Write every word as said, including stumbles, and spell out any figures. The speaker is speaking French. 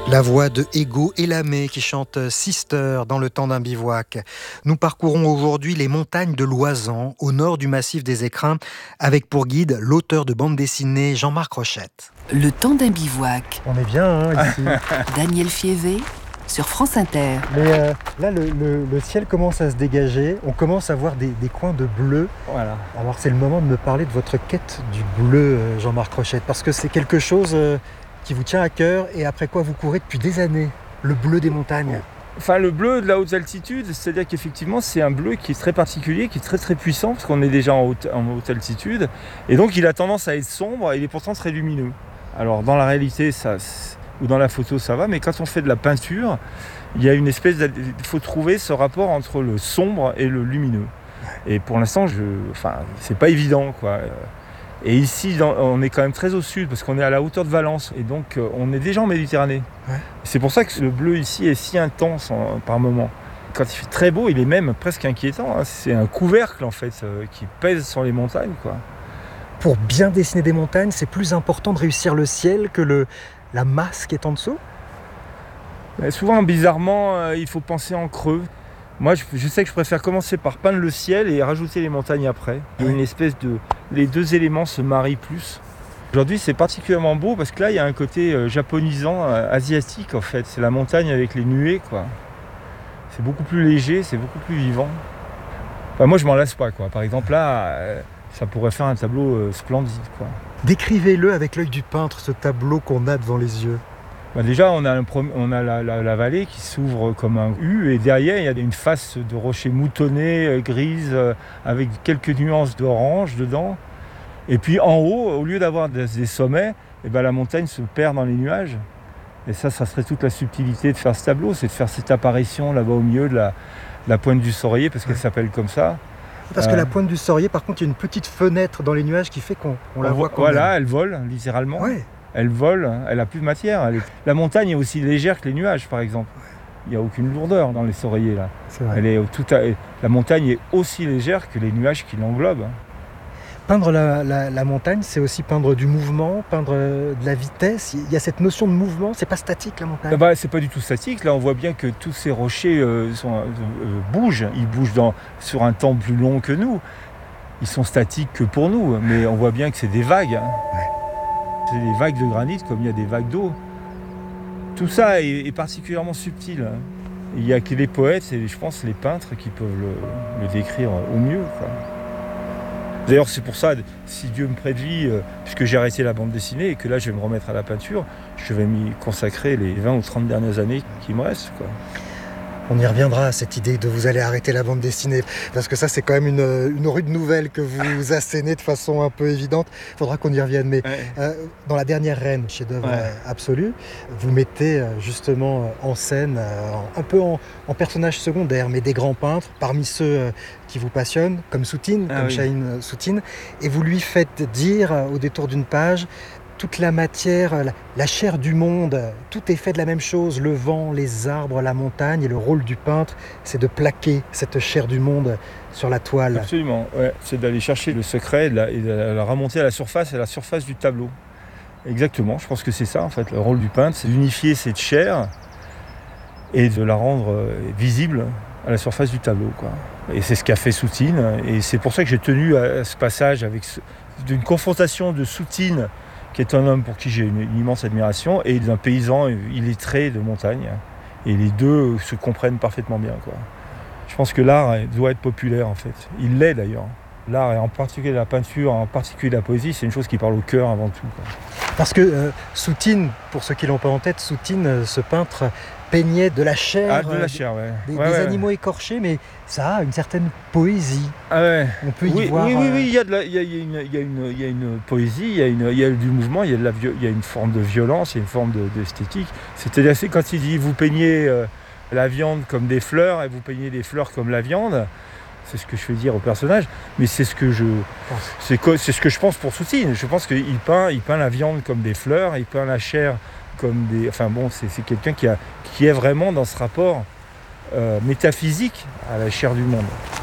La voix de Ego Elamé qui chante Sister dans Le temps d'un bivouac. Nous parcourons aujourd'hui les montagnes de l'Oisans, au nord du massif des Écrins, avec pour guide l'auteur de bande dessinée Jean-Marc Rochette. Le temps d'un bivouac. On est bien hein, ici. Daniel Fiévé sur France Inter. Mais euh, là, le, le, le ciel commence à se dégager. On commence à voir des, des coins de bleu. Voilà. Alors c'est le moment de me parler de votre quête du bleu, Jean-Marc Rochette, parce que c'est quelque chose... Euh, qui vous tient à cœur et après quoi vous courez depuis des années, le bleu des montagnes. Enfin, le bleu de la haute altitude, c'est-à-dire qu'effectivement c'est un bleu qui est très particulier, qui est très très puissant parce qu'on est déjà en haute, en haute altitude et donc il a tendance à être sombre et il est pourtant très lumineux. Alors dans la réalité ça, ou dans la photo ça va, mais quand on fait de la peinture, il y a une espèce de... il faut trouver ce rapport entre le sombre et le lumineux. Et pour l'instant, je... enfin, c'est pas évident quoi. Et ici, on est quand même très au sud, parce qu'on est à la hauteur de Valence, et donc on est déjà en Méditerranée. Ouais. C'est pour ça que le bleu ici est si intense en, par moment. Quand il fait très beau, il est même presque inquiétant. Hein. C'est un couvercle, en fait, euh, qui pèse sur les montagnes, quoi. Pour bien dessiner des montagnes, c'est plus important de réussir le ciel que le, la masse qui est en dessous ? Mais souvent, bizarrement, euh, il faut penser en creux. Moi, je, je sais que je préfère commencer par peindre le ciel et rajouter les montagnes après. Il y a une espèce de... Les deux éléments se marient plus. Aujourd'hui, c'est particulièrement beau parce que là, il y a un côté euh, japonisant, euh, asiatique en fait. C'est la montagne avec les nuées, quoi. C'est beaucoup plus léger, c'est beaucoup plus vivant. Enfin, moi, je m'en lasse pas, quoi. Par exemple, là, euh, ça pourrait faire un tableau euh, splendide, quoi. Décrivez-le avec l'œil du peintre, ce tableau qu'on a devant les yeux. Bah déjà, on a, un, on a la, la, la vallée qui s'ouvre comme un U et derrière, il y a une face de rochers moutonnés, euh, grises, euh, avec quelques nuances d'orange dedans. Et puis en haut, au lieu d'avoir des, des sommets, eh ben, la montagne se perd dans les nuages. Et ça, ça serait toute la subtilité de faire ce tableau, c'est de faire cette apparition là-bas au milieu de la, de la pointe du Saurier, parce qu'elle ouais. s'appelle comme ça. Parce euh, que la pointe du Saurier, par contre, il y a une petite fenêtre dans les nuages qui fait qu'on on la on voit quand Voilà, même. Elle vole, littéralement. Ouais. Elle vole, elle a plus de matière. Elle est... La montagne est aussi légère que les nuages, par exemple. Il n'y a aucune lourdeur dans les Sauriers, là. C'est vrai. Elle est tout à... La montagne est aussi légère que les nuages qui l'englobent. Peindre la, la, la montagne, c'est aussi peindre du mouvement, peindre de la vitesse. Il y a cette notion de mouvement, c'est pas statique, la montagne. Bah, c'est pas du tout statique. Là, on voit bien que tous ces rochers euh, sont, euh, bougent. Ils bougent dans... sur un temps plus long que nous. Ils sont statiques que pour nous, mais on voit bien que c'est des vagues. Hein. Ouais. C'est des vagues de granit comme il y a des vagues d'eau. Tout ça est, est particulièrement subtil. Il n'y a que les poètes et je pense les peintres qui peuvent le, le décrire au mieux, quoi. D'ailleurs, c'est pour ça, si Dieu me prédit, euh, puisque j'ai arrêté la bande dessinée et que là je vais me remettre à la peinture, je vais m'y consacrer les vingt ou trente dernières années qui me restent, quoi. On y reviendra à cette idée de vous aller arrêter la bande dessinée, parce que ça c'est quand même une, une rude nouvelle que vous assénez de façon un peu évidente. Il faudra qu'on y revienne, mais ouais. euh, dans La Dernière Reine, chef-d'œuvre ouais. absolu, vous mettez justement en scène, un peu en, en personnage secondaire, mais des grands peintres, parmi ceux qui vous passionnent, comme Soutine, ah, comme oui. Chahine Soutine, et vous lui faites dire au détour d'une page, toute la matière, la, la chair du monde, tout est fait de la même chose, le vent, les arbres, la montagne, et le rôle du peintre, c'est de plaquer cette chair du monde sur la toile. Absolument, ouais. C'est d'aller chercher le secret et de, la, et de la remonter à la surface, à la surface du tableau. Exactement, je pense que c'est ça en fait, le rôle du peintre, c'est d'unifier cette chair et de la rendre visible à la surface du tableau, quoi. Et c'est ce qu'a fait Soutine, et c'est pour ça que j'ai tenu à ce passage avec ce, d'une confrontation de Soutine, qui est un homme pour qui j'ai une, une immense admiration, et d'un paysan illettré de montagne. Et les deux se comprennent parfaitement bien, quoi. Je pense que l'art doit être populaire, en fait. Il l'est, d'ailleurs. L'art, et en particulier la peinture, en particulier la poésie, c'est une chose qui parle au cœur avant tout, quoi. Parce que euh, Soutine, pour ceux qui l'ont pas en tête, Soutine, ce peintre, peignait de la chair, ah, de la chair ouais. des, ouais, des ouais, animaux ouais. écorchés, mais ça a une certaine poésie. Ah ouais. On peut y oui, voir... Oui, oui, euh... oui, il y a, de la, il y a, il y a, une, il y a, une, il y a une poésie, il y a, une, il y a du mouvement, il y a, de la, il y a une forme de violence, il y a une forme de, d'esthétique. C'est-à-dire, c'est quand il dit « vous peignez euh, la viande comme des fleurs et vous peignez des fleurs comme la viande », c'est ce que je fais dire au personnage, mais c'est ce que je, c'est, c'est ce que je pense pour Soutine. Je pense qu'il peint, il peint la viande comme des fleurs, il peint la chair comme des... Enfin bon, c'est, c'est quelqu'un qui, a, qui est vraiment dans ce rapport euh, métaphysique à la chair du monde.